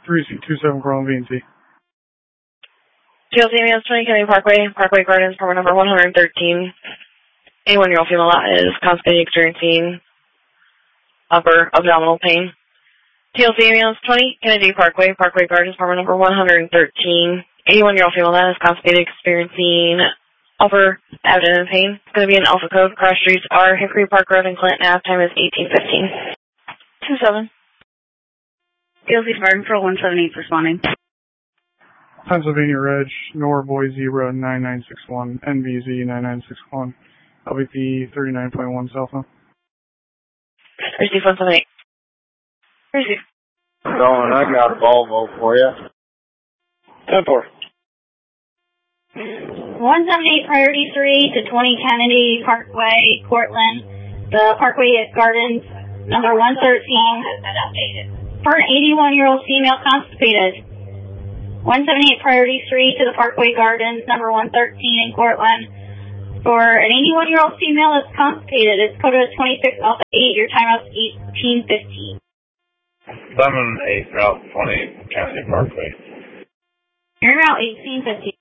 3627 Cortland VNC. TLC Ambulance 20 Kennedy Parkway, Parkway Gardens, permit number 113. 81-year-old female that is constipated, experiencing upper abdominal pain. TLC Ambulance 20 Kennedy Parkway, Parkway Gardens, permit number 113. 81-year-old female that is constipated, experiencing upper abdomen pain. It's going to be in Alpha Code. Cross streets are Hickory Park Road and Clinton Ave. Time is 18:15. 27. TLC Spartan Patrol 178 responding. Pennsylvania Reg, Norboy Zebra 9961, NVZ 9961, LVP 39.1 cell phone. Receive 178. Receive. Going, I got a Volvo for you. 10-4. 178 priority 3 to 20 Kennedy Parkway, Cortland. The Parkway Gardens, number 113 has been updated. For an 81-year-old female constipated. 178 priority 3 to the Parkway Gardens, number 113 in Cortland. For an 81-year-old female that's constipated, it's coded as 26 Alpha 8. Your timeout's 18:15. 7-8 Route 20 Kennedy Parkway. Your route 18:15.